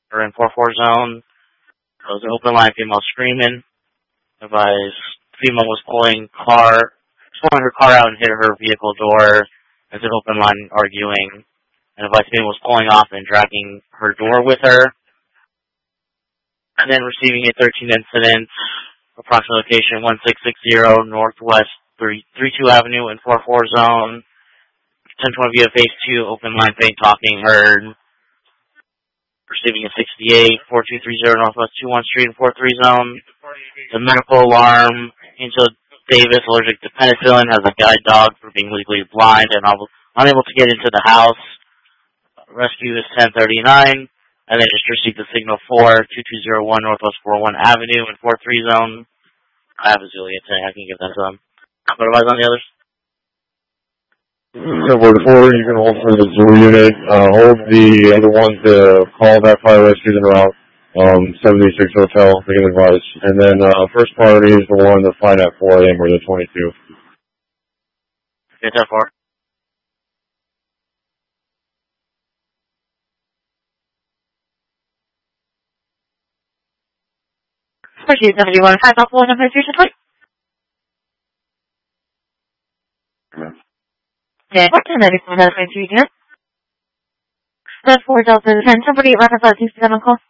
or in 4-4 zone. It was an open line female screaming. Advised female was pulling her car out and hit her vehicle door. As an open line arguing. And advised female was pulling off and dragging her door with her. And then receiving a 13 incident, approximate location 1660 Northwest 32 Avenue in 4-4 zone. 1020 via phase 2, open line faint talking heard. Receiving a 68, 4230 Northwest 21 Street in 4-3 zone. The medical alarm, Angela Davis, allergic to penicillin, has a guide dog for being legally blind and unable to get into the house. Rescue is 1039. And then just received the signal 2201 Northwest 41 Avenue in 4-3 zone. I have a Zillion today. I can give that to them. What advice on the others? So for the 4, you can hold for the Zoo unit. Hold the other one to call that fire rescue in route. 76 Hotel, they can advise. And then first priority is the one to find at 4 a.m. or the 22. Get that 4. Pursuit 71, 5 Buffalo, number 3 Yeah, what time is it? 4 Delta 10, somebody, Rapid 2 7 call.